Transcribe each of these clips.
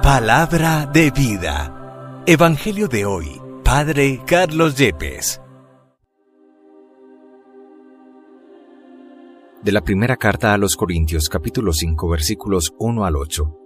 Palabra de vida. Evangelio de hoy. Padre Carlos Yepes. De la primera carta a los Corintios, capítulo 5, versículos 1 al 8.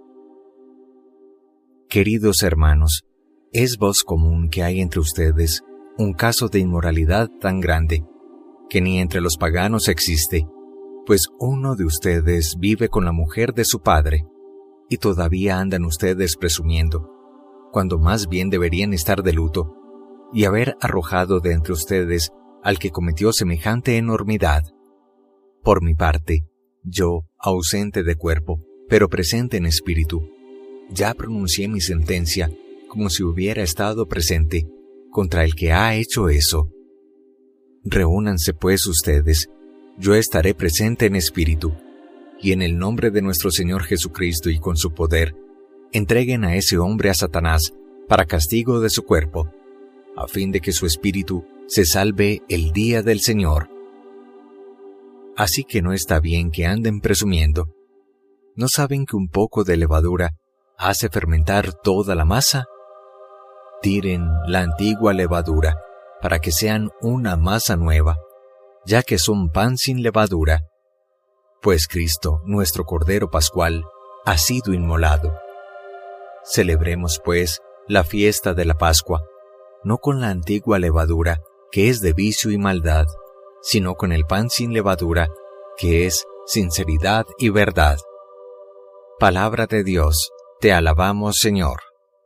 Queridos hermanos, es voz común que hay entre ustedes un caso de inmoralidad tan grande, que ni entre los paganos existe, pues uno de ustedes vive con la mujer de su padre, y todavía andan ustedes presumiendo, cuando más bien deberían estar de luto, y haber arrojado de entre ustedes al que cometió semejante enormidad. Por mi parte, yo, ausente de cuerpo, pero presente en espíritu, ya pronuncié mi sentencia como si hubiera estado presente contra el que ha hecho eso. Reúnanse pues ustedes, yo estaré presente en espíritu, y en el nombre de nuestro Señor Jesucristo y con su poder, entreguen a ese hombre a Satanás para castigo de su cuerpo, a fin de que su espíritu se salve el día del Señor. Así que no está bien que anden presumiendo. ¿No saben que un poco de levadura hace fermentar toda la masa? Tiren la antigua levadura para que sean una masa nueva, ya que son pan sin levadura, pues Cristo, nuestro Cordero Pascual, ha sido inmolado. Celebremos, pues, la fiesta de la Pascua, no con la antigua levadura, que es de vicio y maldad, sino con el pan sin levadura, que es sinceridad y verdad. Palabra de Dios, te alabamos, Señor.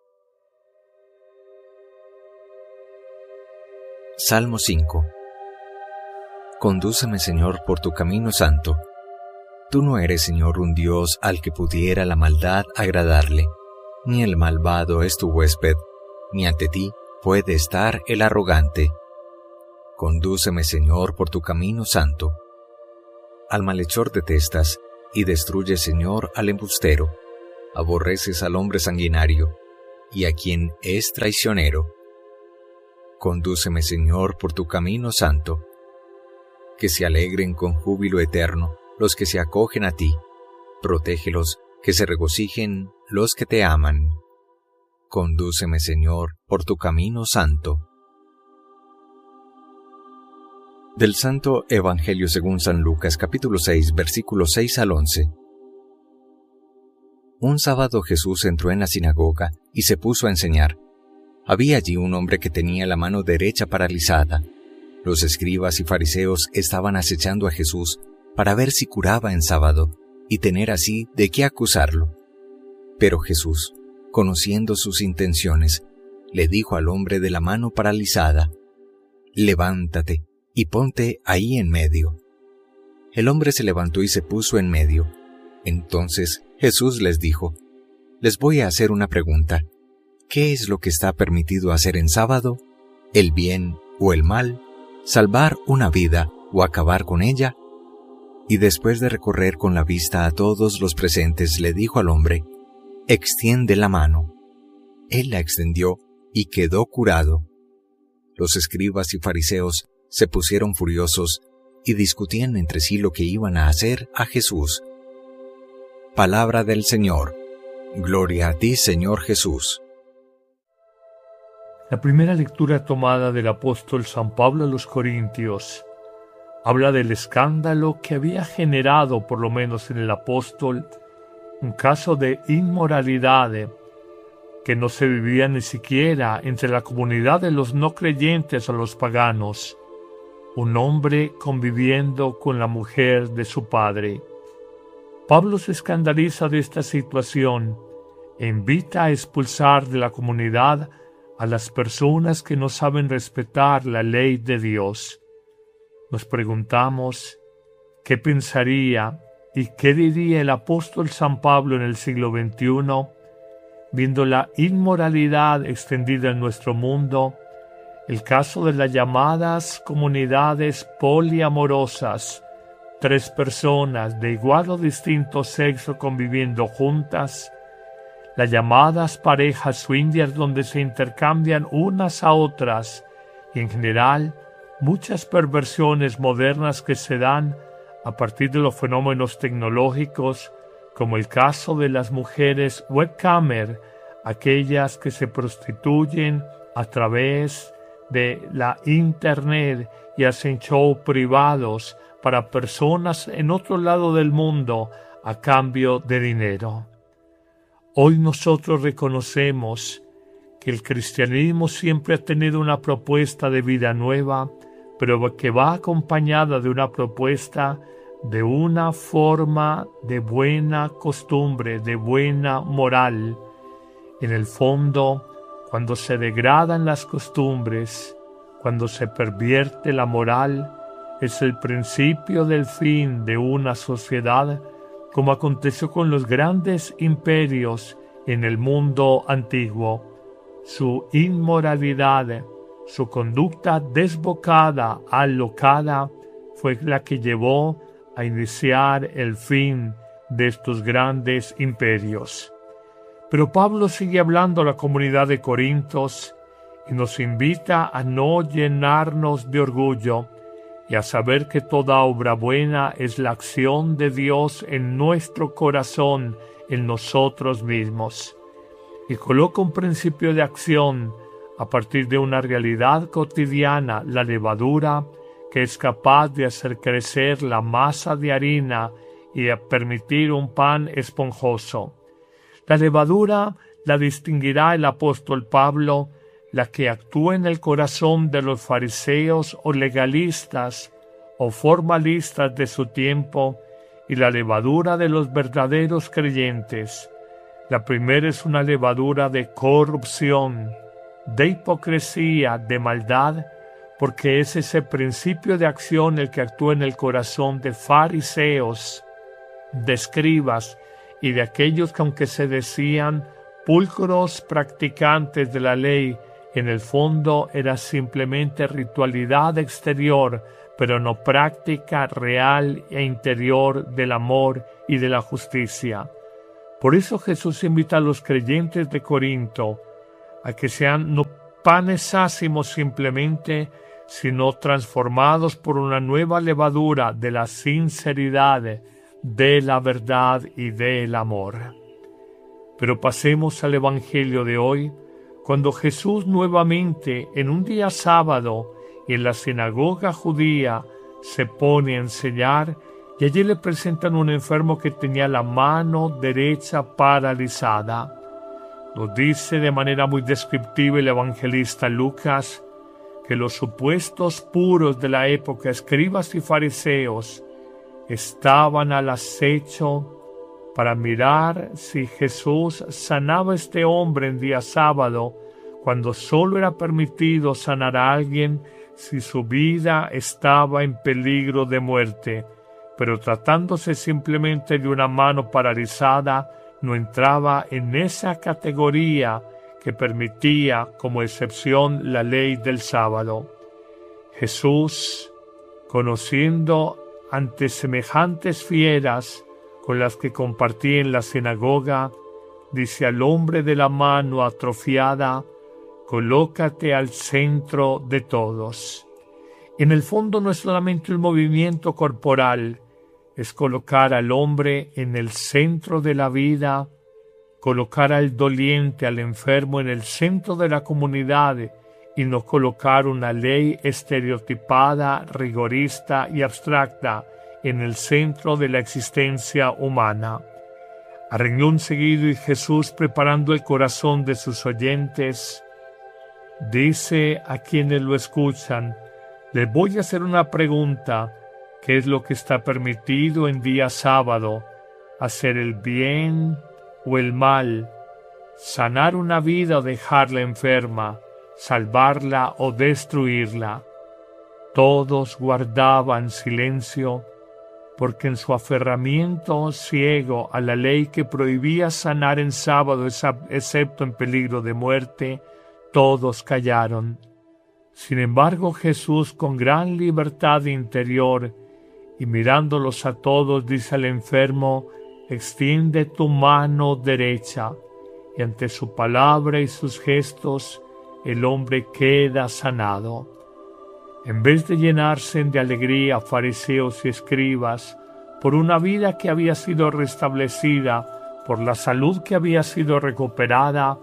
Salmo 5. Condúceme, Señor, por tu camino santo. Tú no eres, Señor, un Dios al que pudiera la maldad agradarle, ni el malvado es tu huésped, ni ante ti puede estar el arrogante. Condúceme, Señor, por tu camino santo. Al malhechor detestas, y destruyes, Señor, al embustero. Aborreces al hombre sanguinario, y a quien es traicionero. Condúceme, Señor, por tu camino santo. Que se alegren con júbilo eterno los que se acogen a ti. Protégelos, que se regocijen los que te aman. Condúceme, Señor, por tu camino santo. Del Santo Evangelio según San Lucas, capítulo 6, versículos 6 al 11. Un sábado Jesús entró en la sinagoga y se puso a enseñar. Había allí un hombre que tenía la mano derecha paralizada. Los escribas y fariseos estaban acechando a Jesús para ver si curaba en sábado y tener así de qué acusarlo. Pero Jesús, conociendo sus intenciones, le dijo al hombre de la mano paralizada: «Levántate y ponte ahí en medio». El hombre se levantó y se puso en medio. Entonces Jesús les dijo: «Les voy a hacer una pregunta. ¿Qué es lo que está permitido hacer en sábado? ¿El bien o el mal? ¿Salvar una vida o acabar con ella?». Y después de recorrer con la vista a todos los presentes, le dijo al hombre: «Extiende la mano». Él la extendió y quedó curado. Los escribas y fariseos se pusieron furiosos y discutían entre sí lo que iban a hacer a Jesús. Palabra del Señor. Gloria a ti, Señor Jesús. La primera lectura tomada del apóstol San Pablo a los Corintios habla del escándalo que había generado, por lo menos en el apóstol, un caso de inmoralidad que no se vivía ni siquiera entre la comunidad de los no creyentes o los paganos. Un hombre conviviendo con la mujer de su padre. Pablo se escandaliza de esta situación e invita a expulsar de la comunidad a las personas que no saben respetar la ley de Dios. Nos preguntamos, ¿qué pensaría y qué diría el apóstol San Pablo en el siglo XXI, viendo la inmoralidad extendida en nuestro mundo, el caso de las llamadas comunidades poliamorosas, 3 personas de igual o distinto sexo conviviendo juntas, las llamadas parejas swingers donde se intercambian unas a otras y en general muchas perversiones modernas que se dan a partir de los fenómenos tecnológicos, como el caso de las mujeres webcamer aquellas que se prostituyen a través de la internet y hacen shows privados para personas en otro lado del mundo a cambio de dinero. Hoy nosotros reconocemos que el cristianismo siempre ha tenido una propuesta de vida nueva, pero que va acompañada de una propuesta de una forma de buena costumbre, de buena moral. En el fondo, cuando se degradan las costumbres, cuando se pervierte la moral, es el principio del fin de una sociedad, como aconteció con los grandes imperios en el mundo antiguo. Su inmoralidad, su conducta desbocada, alocada, fue la que llevó a iniciar el fin de estos grandes imperios. Pero Pablo sigue hablando a la comunidad de Corintios y nos invita a no llenarnos de orgullo y a saber que toda obra buena es la acción de Dios en nuestro corazón, en nosotros mismos. Y coloca un principio de acción a partir de una realidad cotidiana, la levadura, que es capaz de hacer crecer la masa de harina y a permitir un pan esponjoso. La levadura la distinguirá el apóstol Pablo, la que actúa en el corazón de los fariseos o legalistas o formalistas de su tiempo, y la levadura de los verdaderos creyentes. La primera es una levadura de corrupción, de hipocresía, de maldad, porque es ese principio de acción el que actúa en el corazón de fariseos, de escribas y de aquellos que, aunque se decían pulcros practicantes de la ley, en el fondo era simplemente ritualidad exterior, pero no práctica real e interior del amor y de la justicia. Por eso Jesús invita a los creyentes de Corinto a que sean no panes ácimos simplemente, sino transformados por una nueva levadura de la sinceridad, de la verdad y del amor. Pero pasemos al Evangelio de hoy, cuando Jesús nuevamente, en un día sábado, y en la sinagoga judía, se pone a enseñar, y allí le presentan un enfermo que tenía la mano derecha paralizada. Nos dice de manera muy descriptiva el evangelista Lucas que los supuestos puros de la época, escribas y fariseos, estaban al acecho para mirar si Jesús sanaba a este hombre en día sábado, cuando solo era permitido sanar a alguien si su vida estaba en peligro de muerte. Pero tratándose simplemente de una mano paralizada, no entraba en esa categoría que permitía como excepción la ley del sábado. Jesús, conociendo ante semejantes fieras con las que compartía en la sinagoga, dice al hombre de la mano atrofiada: colócate al centro de todos. En el fondo no es solamente un movimiento corporal, es colocar al hombre en el centro de la vida, colocar al doliente, al enfermo en el centro de la comunidad y no colocar una ley estereotipada, rigorista y abstracta en el centro de la existencia humana. A renglón seguido, y Jesús, preparando el corazón de sus oyentes, dice a quienes lo escuchan: les voy a hacer una pregunta. ¿Qué es lo que está permitido en día sábado? ¿Hacer el bien o el mal? ¿Sanar una vida o dejarla enferma? ¿Salvarla o destruirla? Todos guardaban silencio, porque en su aferramiento ciego a la ley que prohibía sanar en sábado, excepto en peligro de muerte, todos callaron. Sin embargo, Jesús, con gran libertad interior, y mirándolos a todos, dice al enfermo: extiende tu mano derecha. Y ante su palabra y sus gestos, el hombre queda sanado. En vez de llenarse de alegría fariseos y escribas por una vida que había sido restablecida, por la salud que había sido recuperada,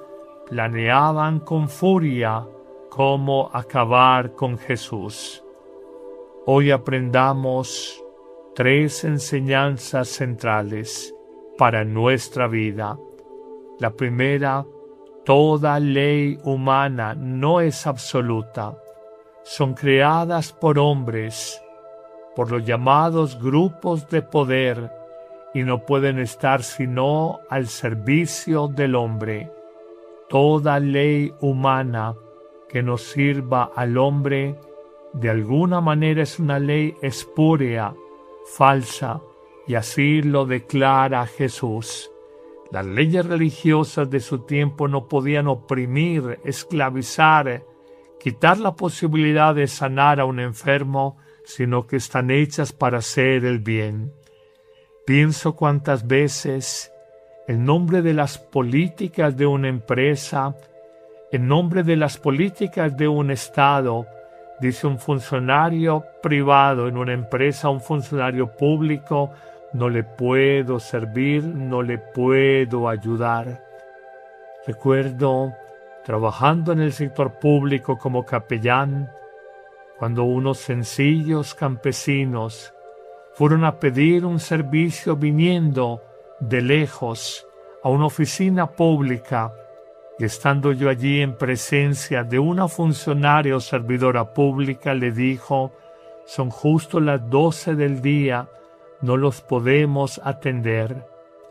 planeaban con furia cómo acabar con Jesús. Hoy aprendamos 3 enseñanzas centrales para nuestra vida. La primera, toda ley humana no es absoluta. Son creadas por hombres, por los llamados grupos de poder, y no pueden estar sino al servicio del hombre. Toda ley humana que nos sirva al hombre, de alguna manera es una ley espúrea, falsa, y así lo declara Jesús. Las leyes religiosas de su tiempo no podían oprimir, esclavizar, quitar la posibilidad de sanar a un enfermo, sino que están hechas para hacer el bien. Pienso cuántas veces, en nombre de las políticas de una empresa, en nombre de las políticas de un Estado, dice un funcionario privado en una empresa a un funcionario público: no le puedo servir, no le puedo ayudar. Recuerdo trabajando en el sector público como capellán, cuando unos sencillos campesinos fueron a pedir un servicio viniendo de lejos a una oficina pública, y estando yo allí en presencia de una funcionaria o servidora pública, le dijo: son justo las 12 del día, no los podemos atender.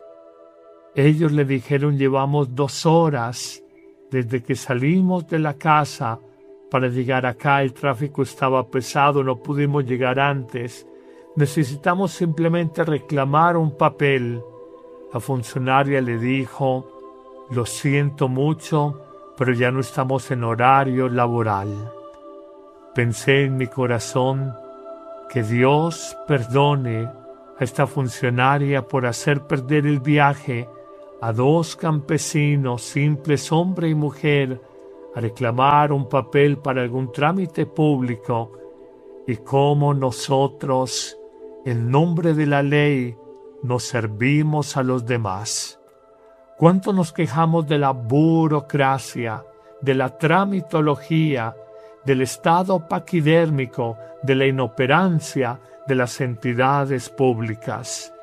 Ellos le dijeron: llevamos 2 horas desde que salimos de la casa para llegar acá, el tráfico estaba pesado, no pudimos llegar antes, necesitamos simplemente reclamar un papel. La funcionaria le dijo: lo siento mucho, pero ya no estamos en horario laboral. Pensé en mi corazón: que Dios perdone a esta funcionaria por hacer perder el viaje a 2 campesinos, simples hombre y mujer, a reclamar un papel para algún trámite público, y cómo nosotros, en nombre de la ley, nos servimos a los demás. ¿Cuánto nos quejamos de la burocracia, de la tramitología, del estado paquidérmico, de la inoperancia de las entidades públicas?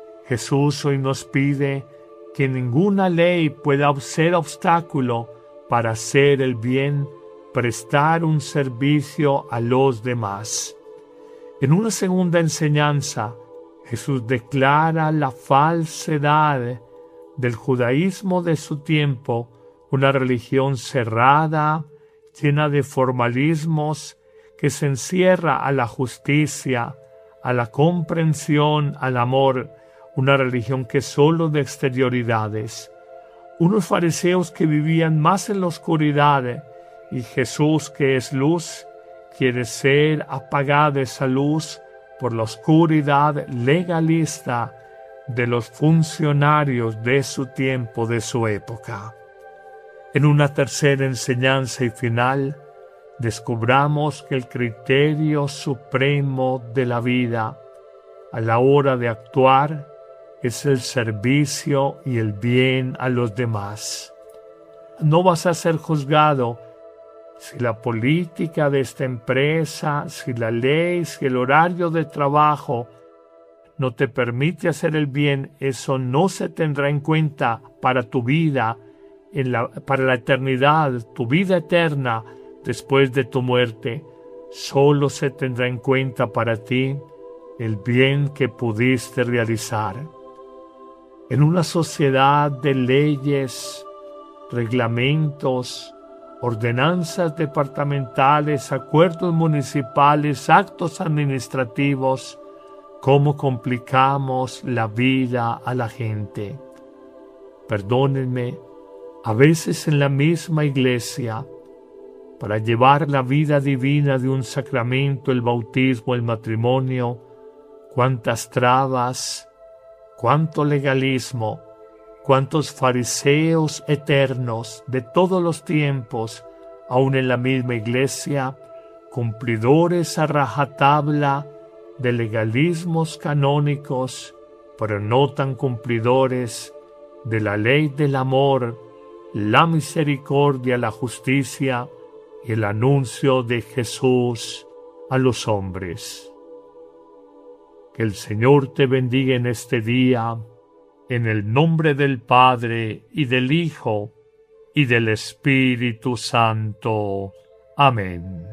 Jesús hoy nos pide que ninguna ley pueda ser obstáculo para hacer el bien, prestar un servicio a los demás. En una segunda enseñanza, Jesús declara la falsedad del judaísmo de su tiempo, una religión cerrada, llena de formalismos, que se encierra a la justicia, a la comprensión, al amor, una religión que es solo de exterioridades. Unos fariseos que vivían más en la oscuridad, y Jesús, que es luz, quiere ser apagada esa luz por la oscuridad legalista de los funcionarios de su tiempo, de su época. En una tercera enseñanza y final, descubramos que el criterio supremo de la vida a la hora de actuar es el servicio y el bien a los demás. No vas a ser juzgado si la política de esta empresa, si la ley, si el horario de trabajo no te permite hacer el bien. Eso no se tendrá en cuenta para tu vida, para la eternidad, tu vida eterna después de tu muerte. Solo se tendrá en cuenta para ti el bien que pudiste realizar. En una sociedad de leyes, reglamentos, ordenanzas departamentales, acuerdos municipales, actos administrativos, ¿cómo complicamos la vida a la gente? Perdónenme, a veces en la misma iglesia, para llevar la vida divina de un sacramento, el bautismo, el matrimonio, cuántas trabas, cuánto legalismo, cuántos fariseos eternos de todos los tiempos, aun en la misma iglesia, cumplidores a rajatabla de legalismos canónicos, pero no tan cumplidores de la ley del amor la misericordia, la justicia y el anuncio de Jesús a los hombres. Que el Señor te bendiga en este día, en el nombre del Padre, y del Hijo, y del Espíritu Santo. Amén.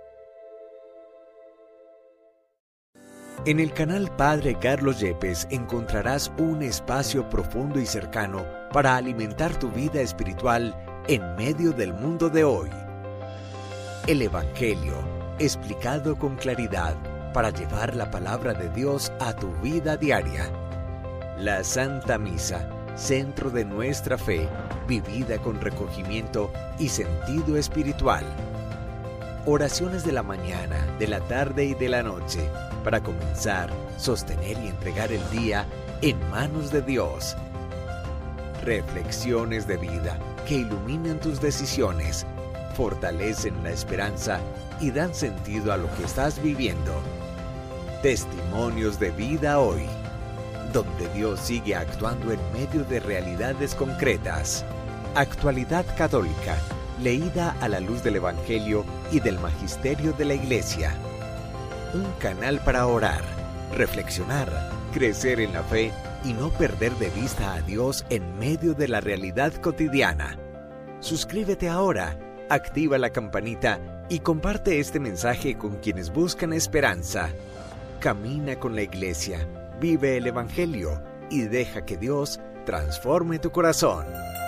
En el canal Padre Carlos Yepes encontrarás un espacio profundo y cercano para alimentar tu vida espiritual en medio del mundo de hoy. El Evangelio, explicado con claridad para llevar la palabra de Dios a tu vida diaria. La Santa Misa, centro de nuestra fe, vivida con recogimiento y sentido espiritual. Oraciones de la mañana, de la tarde y de la noche, para comenzar, sostener y entregar el día en manos de Dios. Reflexiones de vida que iluminan tus decisiones, fortalecen la esperanza y dan sentido a lo que estás viviendo. Testimonios de vida hoy, donde Dios sigue actuando en medio de realidades concretas. Actualidad católica, leída a la luz del Evangelio y del Magisterio de la Iglesia. Un canal para orar, reflexionar, crecer en la fe y no perder de vista a Dios en medio de la realidad cotidiana. Suscríbete ahora, activa la campanita y comparte este mensaje con quienes buscan esperanza. Camina con la Iglesia, vive el Evangelio y deja que Dios transforme tu corazón.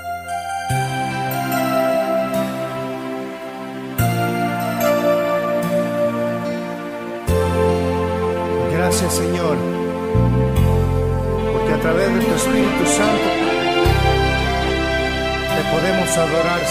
Gracias, Señor, porque a través de tu Espíritu Santo te podemos adorar,